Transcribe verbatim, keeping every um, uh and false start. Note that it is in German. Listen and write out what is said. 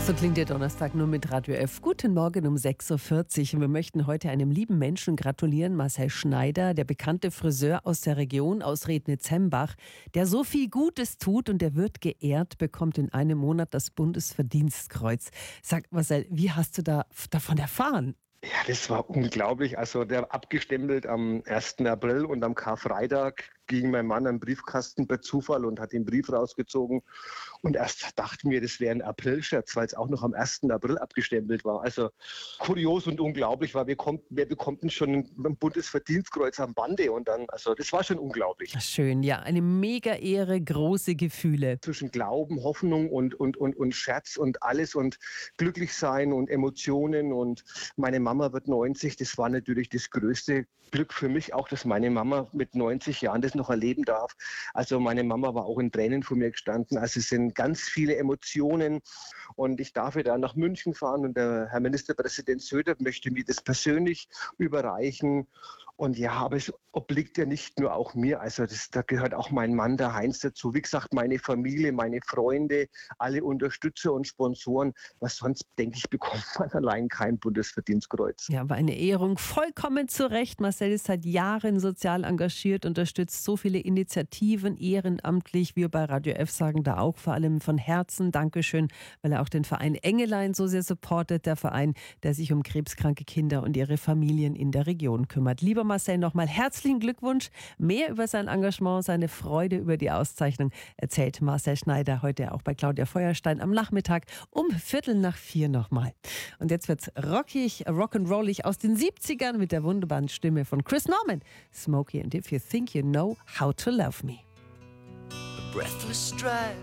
So klingt der Donnerstag nur mit Radio F. Guten Morgen um sechs Uhr vierzig. Und wir möchten heute einem lieben Menschen gratulieren, Marcel Schneider, der bekannte Friseur aus der Region, aus Rednitz-Hembach, der so viel Gutes tut und der wird geehrt, bekommt in einem Monat das Bundesverdienstkreuz. Sag Marcel, wie hast du da davon erfahren? Ja, das war unglaublich. Also der abgestempelt am ersten April und am Karfreitag ging mein Mann am Briefkasten per Zufall und hat den Brief rausgezogen. Und erst dachten wir, das wäre ein Aprilscherz, weil es auch noch am ersten April abgestempelt war. Also kurios und unglaublich, weil wir kommt, wer bekommt denn schon ein Bundesverdienstkreuz am Bande? Und dann, also das war schon unglaublich. Schön, ja, eine mega Ehre, große Gefühle. Zwischen Glauben, Hoffnung und, und, und, und Scherz und alles und glücklich sein und Emotionen. Und meine Mama wird neunzig. Das war natürlich das größte Glück für mich, auch dass meine Mama mit neunzig Jahren das noch erleben darf. Also meine Mama war auch in Tränen vor mir gestanden. Also es sind ganz viele Emotionen und ich darf da nach München fahren und der Herr Ministerpräsident Söder möchte mir das persönlich überreichen. Und ja, aber es obliegt ja nicht nur auch mir, also das, da gehört auch mein Mann, der Heinz, dazu. Wie gesagt, meine Familie, meine Freunde, alle Unterstützer und Sponsoren. Was sonst, denke ich, bekommt man allein kein Bundesverdienstkreuz. Ja, aber eine Ehrung, vollkommen zu Recht. Marcel ist seit Jahren sozial engagiert, unterstützt so viele Initiativen ehrenamtlich. Wir bei Radio F sagen da auch vor allem von Herzen Dankeschön, weil er auch den Verein Engelein so sehr supportet, der Verein, der sich um krebskranke Kinder und ihre Familien in der Region kümmert. Lieber Marcel, nochmal herzlichen Glückwunsch. Mehr über sein Engagement, seine Freude über die Auszeichnung erzählt Marcel Schneider heute auch bei Claudia Feuerstein am Nachmittag um Viertel nach vier nochmal. Und jetzt wird's rockig, rock'n'rollig aus den siebzigern mit der wunderbaren Stimme von Chris Norman. Smokey and If You Think You Know How to Love Me. A breathless stride